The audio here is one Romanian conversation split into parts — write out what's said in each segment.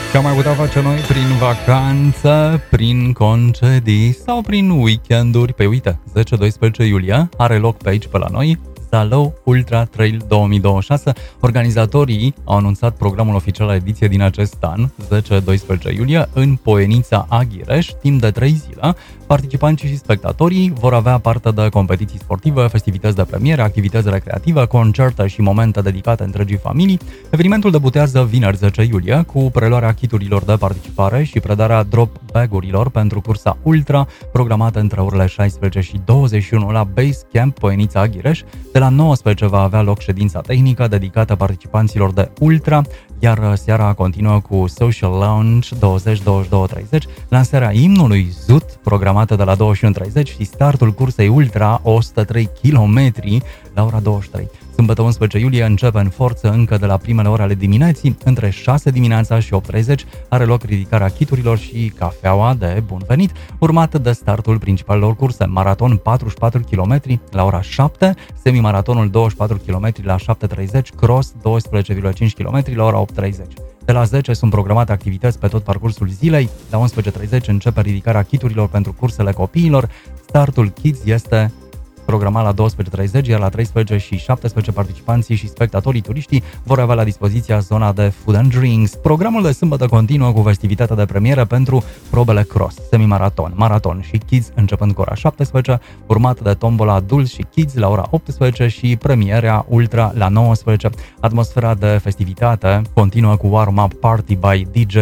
Ce am mai putea face noi prin vacanță, prin concedii sau prin weekenduri? Păi uite, 10-12 iulie are loc pe aici, pe la noi, Zalău Ultra Trail 2026. Organizatorii au anunțat programul oficial al ediției din acest an, 10-12 iulie, în Poienița Aghireș, timp de 3 zile. Participanții și spectatorii vor avea parte de competiții sportive, festivități de premiere, activități recreative, concerte și momente dedicate întregii familii. Evenimentul debutează vineri 10 iulie cu preluarea kiturilor de participare și predarea drop bag-urilor pentru cursa Ultra, programată între orele 16 și 21 la Base Camp Poienița Aghireș. De la 19 va avea loc ședința tehnică dedicată participanților de Ultra, iar seara continuă cu Social Lounge 20-22-30, lansarea imnului ZUT programată de la 21:30 și startul cursei Ultra 103 km la ora 23. Sâmbătă 11 iulie începe în forță încă de la primele ore ale dimineții, între 6 dimineața și 8:30 are loc ridicarea kiturilor și cafeaua de bun venit, urmată de startul principalelor curse, maraton 44 km la ora 7, semimaratonul 24 km la 7:30, cross 12,5 km la ora 8:30. De la 10 sunt programate activități pe tot parcursul zilei, la 11:30 începe ridicarea kiturilor pentru cursele copiilor, startul Kids este programat la 12:30, iar la 13 și 17 participanții și spectatorii turiștii vor avea la dispoziția zona de food and drinks. Programul de sâmbătă continuă cu festivitatea de premieră pentru probele cross, semimaraton, maraton și kids începând cu ora 17, urmat de tombola adulți și kids la ora 18 și premierea ultra la 19. Atmosfera de festivitate continuă cu warm-up party by DJ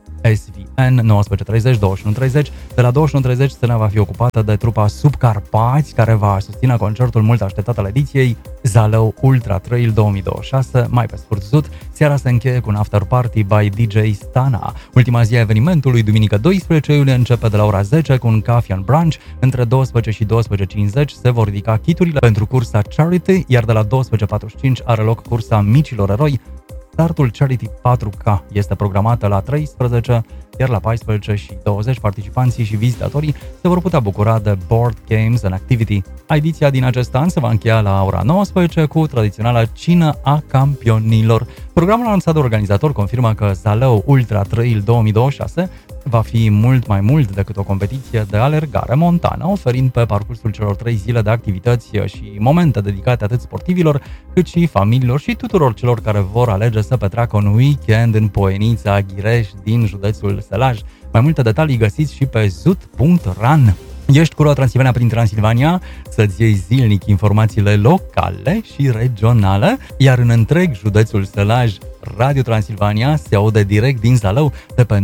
SVN 19:30, 21:30. De la 21:30 scena va fi ocupată de trupa Subcarpați, care va susține concertul mult așteptat al ediției Zalău Ultra Trail 2026, mai pe scurt ZUT. Seara se încheie cu un after party by DJ Stana. Ultima zi a evenimentului, duminică 12 iulie, începe de la ora 10 cu un coffee and brunch. Între 12 și 12:50 se vor ridica kiturile pentru cursa Charity, iar de la 12:45 are loc cursa Micilor Eroi. Startul Charity 4K este programată la 13, iar la 14 și 20 participanții și vizitatorii se vor putea bucura de Board Games and Activity. Ediția din acest an se va încheia la ora 19 cu tradiționala cină a campionilor. Programul anunțat de organizator confirmă că Zalău Ultra Trail 2026 va fi mult mai mult decât o competiție de alergare montană, oferind pe parcursul celor 3 zile de activități și momente dedicate atât sportivilor, cât și familiilor și tuturor celor care vor alege să petreacă un weekend în Poienița Aghireș din județul Sălaj. Mai multe detalii găsiți și pe zut.ran. Ești cu Transilvania prin Transilvania, să-ți iei zilnic informațiile locale și regionale, iar în întreg județul Sălaj, Radio Transilvania se aude direct din Zalău de pe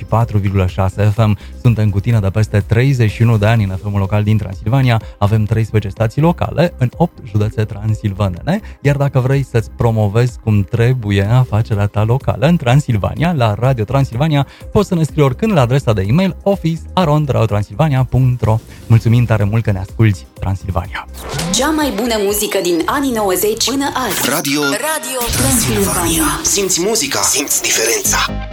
94,6 FM. Suntem cu tine de peste 31 de ani în FM-ul local din Transilvania. Avem 13 stații locale în 8 județe transilvanene, iar dacă vrei să-ți promovezi cum trebuie afacerea ta locală în Transilvania, la Radio Transilvania, poți să ne scrii oricând la adresa de e-mail office@radiotransilvania.ro. Mulțumim tare mult că ne asculti, Transilvania! Cea mai bună muzică din anii 90 până azi. Radio Transilvania. Simți muzica, simți diferența.